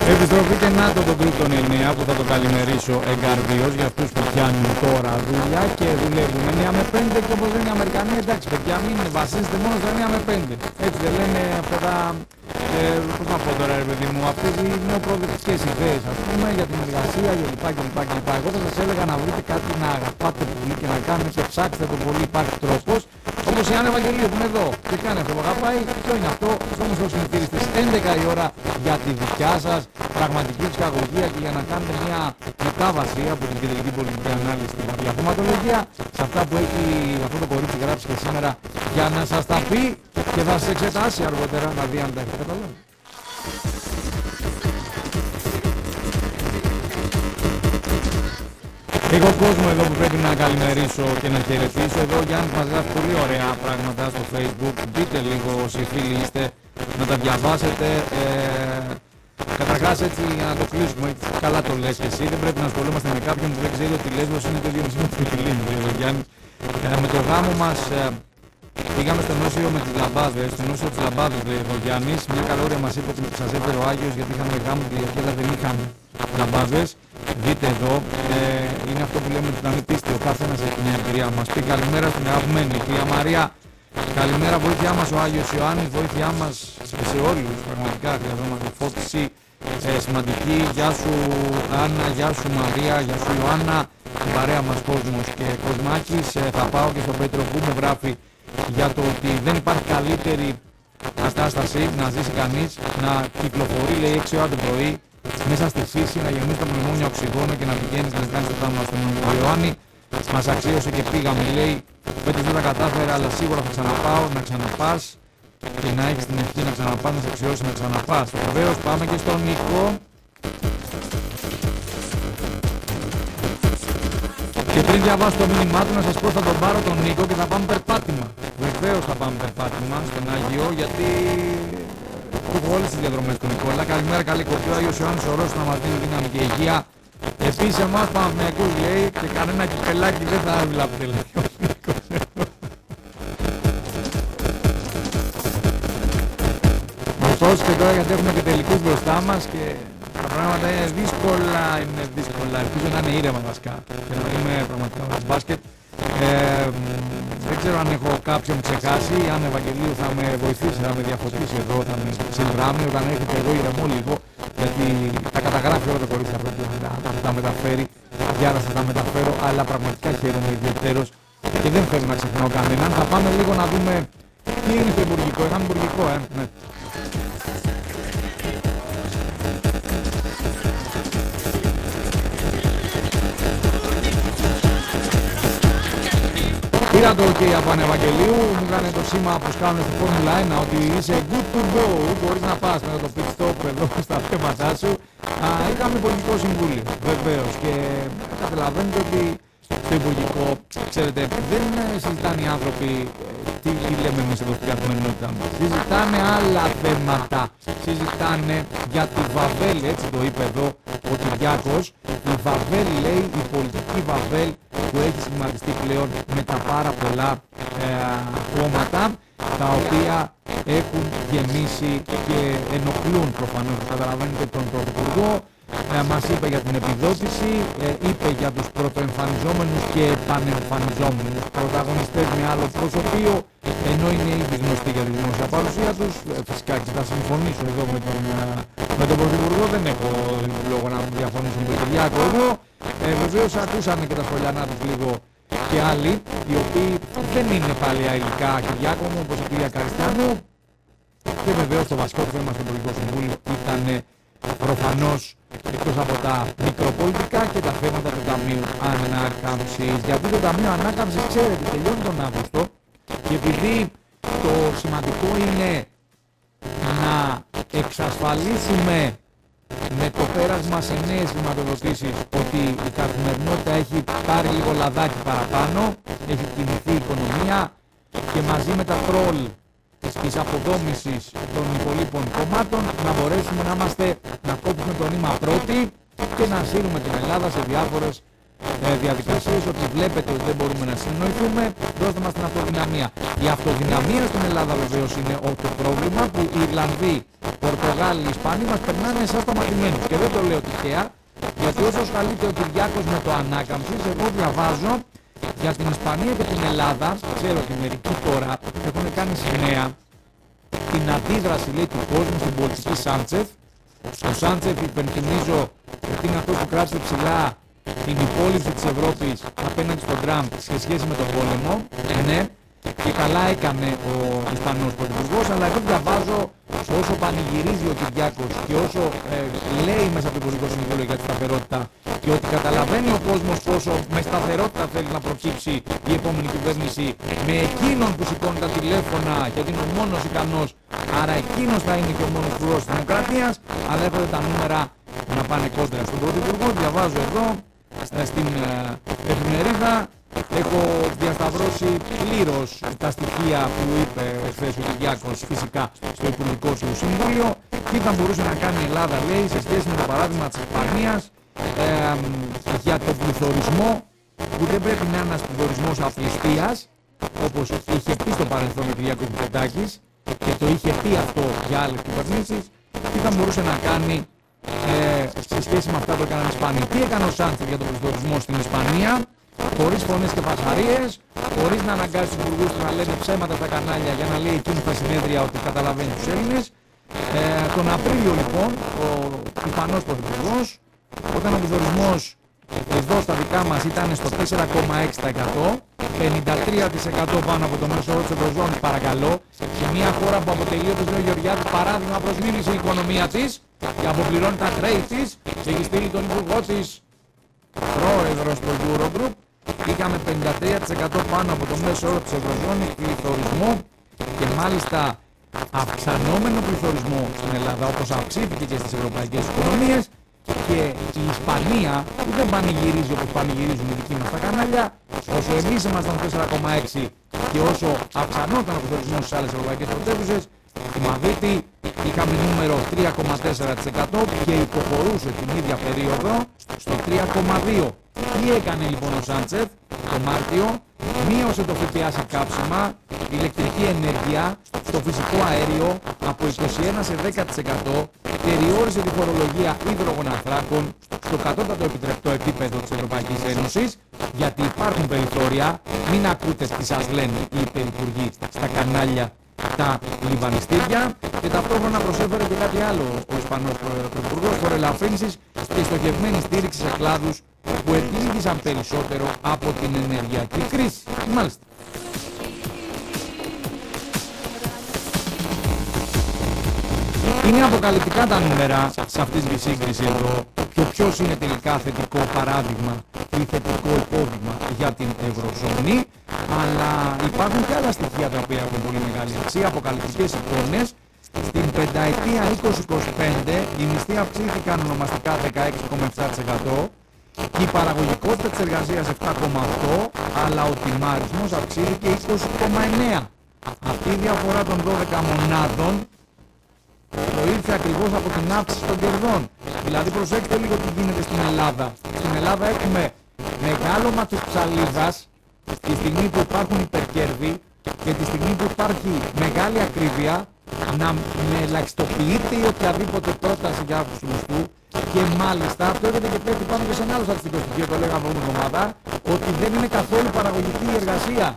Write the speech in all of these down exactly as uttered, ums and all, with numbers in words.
Επιστροφή και να το τον τρίτον εννέα που θα το καλημερίσω εγκαρδίως για αυτούς που πιάνουν τώρα δουλειά και δουλεύουν εννέα με πέντε και όπως λένε οι Αμερικανοί, εντάξει παιδιά μην βασίζετε μόνο στο εννέα με πέντε. Έτσι δεν λένε αυτά τα, ε, πώς να πω τώρα ρε παιδί μου, αυτές οι νεοπροοδευτικές ιδέες ας πούμε για την εργασία κλπ. κλπ. Εγώ θα σας έλεγα να βρείτε κάτι να αγαπάτε πολύ και να κάνετε και ψάξτε το πολύ, υπάρχει τρόπος. Όπως η Άννα Ευαγγελίου που είναι εδώ και κάνει αυτό που αγαπάει, ποιο είναι αυτό, όμως το συνηθίζει στις έντεκα η ώρα για τη δικιά σας πραγματική ψυχαγωγία και για να κάνετε μια μετάβαση από την κεντρική πολιτική ανάλυση στην διαθεματολογία σε αυτά που έχει αυτό το κορίτσι γράψει και σήμερα για να σας τα πει και θα σας εξετάσει αργότερα να δει αν τα έχετε καταλάβει. Έχω κόσμο εδώ που πρέπει να καλημερίσω και να χαιρετήσω. Εδώ ο Γιάννης μας γράφει πολύ ωραία πράγματα στο Facebook. Μπείτε λίγο όσοι φίλοι είστε να τα διαβάσετε. Ε, καταρχάς έτσι για να το κλείσουμε, καλά το λες και εσύ. Δεν πρέπει να ασχολούμαστε με κάποιον που δεν ξέρει ότι Λέσβος είναι το ίδιο με την Φιλίνη, λέει ο Γιάννης. Ε, με το γάμο μας ε, πήγαμε στο νόσιο με τις λαμπάδες. Στο νόσιο της λαμπάδες λέει ο Γιάννης. Μια καλώρια μας είπε ότι σας έφερε ο Άγιος γιατί είχαμε γάμο και γιατί δεν είχαν λαμπάδες. Δείτε εδώ, ε, είναι αυτό που λέμε να μην πείστε, ο καθένας έχει μια εμπειρία. Μας πει καλημέρα στην αγαπημένη κυρία Μαρία. Καλημέρα, βοήθειά μας ο Άγιος Ιωάννης, βοήθειά μας σε όλους. Πραγματικά χρειαζόμαστε φώτιση ε, σημαντική. Γεια σου Άννα, γεια σου Μαρία, γεια σου Ιωάννα. Την παρέα μας κόσμος και Κοσμάκης. Ε, θα πάω και στον Πέτρο που μου γράφει για το ότι δεν υπάρχει καλύτερη κατάσταση να ζήσει κανείς να κυκλοφορεί λέει έξι ώρα το πρωί μέσα στη φύση, να γεμίσει τα πνευμόνια οξυγόνο και να πηγαίνεις να κάνεις το θαύμα στον Ιωάννη. Μας αξίωσε και πήγαμε, λέει. Πέτρος δεν τα κατάφερα, αλλά σίγουρα θα ξαναπάω, να ξαναπάς και να έχεις την ευχή να ξαναπάς, να σε αξιώσει να ξαναπάς. Βεβαίως, πάμε και στον Νίκο. Και πριν διαβάσω το μήνυμά του, να σας πω θα τον πάρω τον Νίκο και θα πάμε περπάτημα. Βεβαίως θα πάμε περπάτημα στον Άγιο, γιατί του έχω όλες τις διαδρομές του Νικόλα. Καλημέρα, καλή κορδιά, ο Άγιος Ιωάννης ορός να μας δίνει δύναμη και υγεία. Επίσης εμάς Παναθηναϊκούς λέει και κανένα κυπελάκι δεν θα έβλαπτε λέει ο Νίκος. Ωστόσο και τώρα γιατί έχουμε και τελικούς μπροστά μας και τα πράγματα είναι δύσκολα, είναι δύσκολα. Ελπίζω να είναι ήρεμα βασικά και να είμαι πραγματικά με μπάσκετ. Ε, δεν ξέρω αν έχω κάποιον ξεχάσει, αν Ευαγγελίου θα με βοηθήσει, θα με διαφωτίσει εδώ, θα με συνδράμει όταν έχετε εδώ ηρεμό λίγο, γιατί τα καταγράφει όλα το κορίτσι θα πρέπει να τα, τα μεταφέρει, για να σας τα μεταφέρω, αλλά πραγματικά χαίρομαι ιδιαιτέρως και δεν θέλω να ξεχνάω κανέναν. Θα πάμε λίγο να δούμε τι είναι το υπουργικό, ήταν υπουργικό, ε, ναι. Πήρα το OK από Ανευαγγελίου, μου έκανε το σήμα που κάνουν στη Φόρμουλα ένα ότι είσαι good to go, μπορείς να πας με το pit stop εδώ στα θέματά σου. Α, είχαμε υπουργικό συμβούλιο, βεβαίως, και καταλαβαίνετε ότι στο υπουργικό, ξέρετε, δεν συζητάνε οι άνθρωποι τι, τι λέμε εμείς εδώ στην καθημερινότητα μας. Συζητάνε άλλα θέματα, συζητάνε για τη Βαβέλ, έτσι το είπε εδώ ο Κυριάκος. Η Βαβέλ λέει, η πολιτική Βαβέλ που έχει σχηματιστεί πλέον με τα πάρα πολλά ε, κόμματα τα οποία έχουν γεμίσει και ενοχλούν προφανώς. Καταλαβαίνετε τον Πρωθυπουργό, ε, μας είπε για την επιδότηση, ε, είπε για τους πρωτοεμφανιζόμενους και επανεμφανιζόμενους πρωταγωνιστές με άλλο προσωπείο, ενώ είναι ήδη γνωστοί για τη δημόσια παρουσία τους. Ε, φυσικά και θα συμφωνήσω εδώ με τον, ε, με τον Πρωθυπουργό, δεν έχω λόγο να διαφωνήσω με τον Κυριάκο εδώ. Ε, βεβαίως ακούσαμε και τα σχολιανά τους λίγο και άλλοι, οι οποίοι δεν είναι παλαιά υλικά, Κυριάκο μου, όπως η κυρία Καριστιανού. Και βεβαίως το βασικό θέμα στο Υπουργικό Συμβούλιο ήταν προφανώς εκτός από τα μικροπολιτικά και τα θέματα του Ταμείου Ανάκαμψης. Γιατί το Ταμείο Ανάκαμψης, ξέρετε, τελειώνει τον Αύγουστο και επειδή το σημαντικό είναι να εξασφαλίσουμε με το πέρασμα σε νέες χρηματοδοτήσεις ότι η καθημερινότητα έχει πάρει λίγο λαδάκι παραπάνω, έχει κινηθεί η οικονομία και μαζί με τα τρόλ της αποδόμησης των υπολείπων κομμάτων να μπορέσουμε να είμαστε, να κόψουμε το νήμα πρώτοι και να σύρουμε την Ελλάδα σε διάφορες ε, διαδικασίες, ότι βλέπετε ότι δεν μπορούμε να συνοηθούμε, δώστε μας την αυτοδυναμία. Η αυτοδυναμία στην Ελλάδα βεβαίως είναι το πρόβλημα που οι Ιρλανδοί, Πορτογάλοι, οι Ισπανοί μας περνάνε εσάς σταματημένους. Και δεν το λέω τυχαία, γιατί όσο ασχολείται ο Κυριάκος με το ανάκαμψης, εγώ διαβάζω για την Ισπανία και την Ελλάδα, ξέρω ότι μερικοί τώρα έχουν κάνει σημαία την αντίδραση, λέει, του κόσμου στην πολιτική Σάντσεφ. Ο Σάντσεφ, υπενθυμίζω, ότι είναι αυτός που κράτησε ψηλά την υπόλοιψη της Ευρώπης απέναντι στον Τραμπ σε σχέση με τον πόλεμο. Ε, ναι, και καλά έκανε ο Ισπανός Πρωθυπουργός, αλλά εγώ διαβάζω όσο πανηγυρίζει ο Κυριάκος και όσο ε, λέει μέσα από το Υπουργικό Συμβούλιο για τη σταθερότητα και ότι καταλαβαίνει ο κόσμος πόσο με σταθερότητα θέλει να προκύψει η επόμενη κυβέρνηση με εκείνον που σηκώνει τα τηλέφωνα γιατί είναι ο μόνος ικανός, άρα εκείνος θα είναι και ο μόνος φρουρός της δημοκρατίας, αλλά έρχονται τα νούμερα να πάνε κόντρα στον Πρωθυπουργό. Διαβάζω εδώ στην ε, εφημερίδα, έχω διασταυρώσει πλήρως τα στοιχεία που είπε χθες ο Κυριάκος, φυσικά στο Υπουργικό του Συμβούλιο, τι θα μπορούσε να κάνει η Ελλάδα, λέει, σε σχέση με το παράδειγμα της Ισπανίας, ε, για τον πληθωρισμό, που δεν πρέπει να είναι ένας πληθωρισμός απληστίας, όπως είχε πει στο παρελθόν ο Κυριάκος Μητσοτάκης και το είχε πει αυτό για άλλες κυβερνήσεις, τι θα μπορούσε να κάνει ε, σε σχέση με αυτά που έκαναν οι Ισπανοί. Τι έκανε ο Σάντσεφ για τον πληθωρισμό στην Ισπανία, χωρίς φωνές και φασαρίες, χωρίς να αναγκάζει τους υπουργούς να λένε ψέματα στα κανάλια για να λέει εκείνη στα συνέδρια ότι καταλαβαίνει τους Έλληνες. Ε, τον Απρίλιο λοιπόν ο Ισπανός Πρωθυπουργός, όταν ο πληθωρισμός εδώ στα δικά μας ήταν στο τέσσερα κόμμα έξι τοις εκατό, πενήντα τρία τοις εκατό πάνω από το μέσο όρο της Ευρωζώνης, παρακαλώ, σε μια χώρα που αποτελεί, όπως λέει ο Γεωργιάδης, παράδειγμα προς μίμηση η οικονομία της και αποπληρώνει τα χρέη της και έχει στείλει τον υπουργό της πρόεδρος του Eurogroup, είχαμε πενήντα τρία τοις εκατό πάνω από το μέσο όρο της Ευρωζώνης πληθωρισμό και μάλιστα αυξανόμενο πληθωρισμό στην Ελλάδα, όπως αυξήθηκε και στις ευρωπαϊκές οικονομίες. Και η Ισπανία, που δεν πανηγυρίζει όπως πανηγυρίζουν οι δικοί μας τα κανάλια, όσο εμείς ήμασταν τέσσερα κόμμα έξι και όσο αυξανόταν ο πληθωρισμός στις άλλες ευρωπαϊκές πρωτεύουσες, στη Μαδρίτη είχαμε νούμερο τρία κόμμα τέσσερα τοις εκατό και υποχωρούσε την ίδια περίοδο στο τρία κόμμα δύο τοις εκατό. Τι έκανε λοιπόν ο Σάντσεφ το Μάρτιο? Μείωσε το ΦΠΑ σε κάψιμα, ηλεκτρική ενέργεια, στο φυσικό αέριο από είκοσι ένα τοις εκατό σε δέκα τοις εκατό, περιόρισε τη φορολογία υδρογοναθράκων στο κατώτατο επιτρεπτό επίπεδο της Ευρωπαϊκής Ένωσης, γιατί υπάρχουν περιθώρια, μην ακούτε τι σας λένε οι υπερυπουργοί στα κανάλια τα λιβανιστήρια, και ταυτόχρονα προσέφερε και κάτι άλλο ο Ισπανός Πρωθυπουργός, φοροελαφρύνσεις και στοχευμένη στήριξη σε κλάδους που επλήγησαν περισσότερο από την ενεργειακή κρίση. Μάλιστα. Είναι αποκαλυπτικά τα νούμερα σε αυτή τη σύγκριση εδώ, και ποιος είναι τελικά θετικό παράδειγμα ή θετικό υπόδειγμα για την Ευρωζώνη, αλλά υπάρχουν και άλλα στοιχεία τα οποία έχουν πολύ μεγάλη αξία, αποκαλυπτικές εικόνες. Στην πενταετία είκοσι είκοσι πέντε οι μισθοί αυξήθηκαν ονομαστικά δεκαέξι κόμμα επτά τοις εκατό και η παραγωγικότητα της εργασίας επτά κόμμα οκτώ τοις εκατό, αλλά ο τιμάρισμος αυξήθηκε είκοσι κόμμα εννέα τοις εκατό. Αυτή η διαφορά των δώδεκα μονάδων προήλθε ακριβώς από την αύξηση των κερδών. Δηλαδή προσέξτε λίγο τι γίνεται στην Ελλάδα. Στην Ελλάδα έχουμε μεγάλωμα της ψαλίδας τη στιγμή που υπάρχουν υπερκέρδη και τη στιγμή που υπάρχει μεγάλη ακρίβεια να ελαχιστοποιείται η οποιαδήποτε πρόταση για αύξηση του μισθού, και μάλιστα αυτό έρχεται και πέφτει πάνω και σε ένα άλλο στατιστικό στοιχείο, το λέγαμε αυτή την εβδομάδα, ότι δεν είναι καθόλου παραγωγική η εργασία.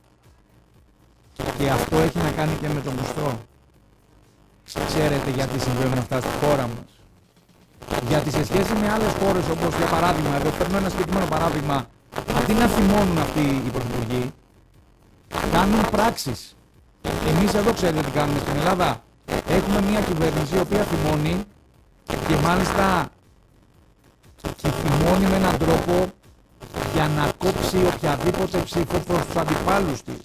Και αυτό έχει να κάνει και με το μισθό. Ξέρετε γιατί συμβαίνουν αυτά στη χώρα μας? Γιατί σε σχέση με άλλες χώρες, όπως για παράδειγμα, εδώ παίρνω ένα συγκεκριμένο παράδειγμα, αντί να θυμώνουν αυτοί οι πρωθυπουργοί, κάνουν πράξεις. Εμείς εδώ ξέρετε τι κάνουμε στην Ελλάδα? Έχουμε μια κυβέρνηση η οποία θυμώνει, και μάλιστα και θυμώνει με έναν τρόπο για να κόψει οποιαδήποτε ψήφο προς τους αντιπάλους της.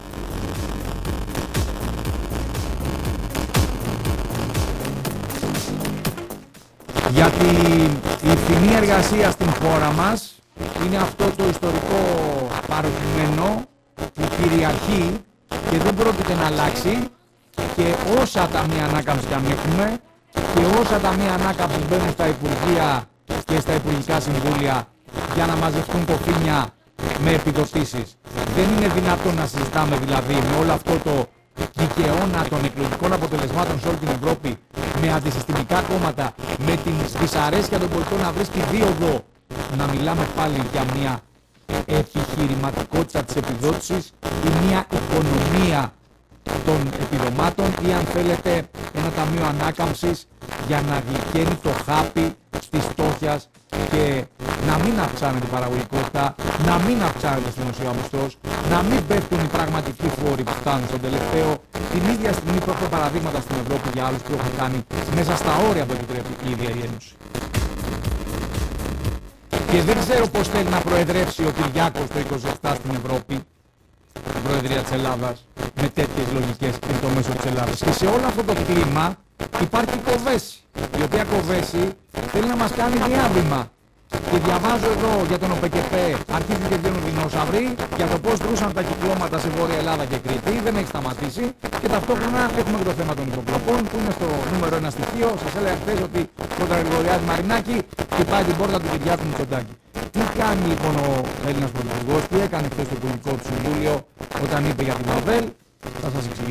Γιατί η φθηνή εργασία στην χώρα μας είναι αυτό το ιστορικό παροχημένο που κυριαρχεί και δεν πρόκειται να αλλάξει, και όσα ταμεία ανάκαμψης αν έχουμε και όσα ταμεία ανάκαμψης μπαίνουν στα υπουργεία και στα υπουργικά συμβούλια για να μαζευτούν κοφίνια με επιδοτήσεις. Δεν είναι δυνατόν να συζητάμε δηλαδή με όλο αυτό το δικαιώνα των εκλογικών αποτελεσμάτων σε όλη την Ευρώπη, με αντισυστημικά κόμματα, με την δυσαρέσκεια των πολιτών να βρίσκει δίωδο, να μιλάμε πάλι για μια επιχειρηματικότητα της επιδότησης ή μια οικονομία των επιδομάτων, ή αν θέλετε ένα ταμείο ανάκαμψης για να γλυκαίνει το χάπι της φτώχειας και να μην αυξάνεται η παραγωγικότητα, να μην αυξάνεται ο δημοσίου μισθός, να μην πέφτουν οι πραγματικοί φόροι που φτάνουν στον τελευταίο. Την ίδια στιγμή πρόκειται παραδείγματα στην Ευρώπη για άλλους που έχουν κάνει μέσα στα όρια που επιτρέπει η ίδια η Ένωση. Και δεν ξέρω πώς θέλει να προεδρεύσει ο Κυριάκος το είκοσι επτά στην Ευρώπη, την Προεδρία της Ελλάδας, με τέτοιες λογικές και το μέσο της Ελλάδας. Και σε όλο αυτό το κλίμα υπάρχει η Κοβέση, η οποία Κοβέση θέλει να μας κάνει διάβημα. Και διαβάζω εδώ για τον ΟΠΕΚΕΠΕ, αρχίζουν και βγαίνουν δεινόσαυροι για το πώς δρούσαν τα κυκλώματα σε Βόρεια Ελλάδα και Κρήτη, δεν έχει σταματήσει. Και ταυτόχρονα έχουμε και το θέμα των υποκλοπών που είναι στο νούμερο ένα στοιχείο. Σας έλεγα χθες ότι πρώτα Γρηγοριάδη Μαρινάκη χτυπάει την πόρτα του Κυριάκου Μητσοτάκη. Τι κάνει λοιπόν ο Έλληνας Πρωθυπουργός, τι έκανε χθες στο Υπουργικό του Συμβούλιο όταν είπε για την Νοβέλ, θα σας εξηγήσω.